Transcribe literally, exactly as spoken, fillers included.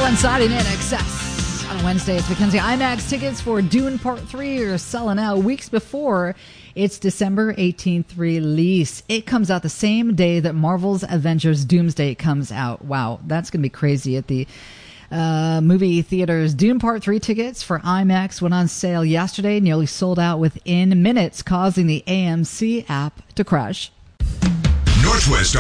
Fun Saturday Night Excess. On Wednesday, it's Mackenzie. IMAX tickets for Dune Part three are selling out weeks before its December eighteenth release. It comes out the same day that Marvel's Avengers Doomsday comes out. Wow, that's going to be crazy at the uh, movie theaters. Dune Part three tickets for IMAX went on sale yesterday, nearly sold out within minutes, causing the A M C app to crash. Northwest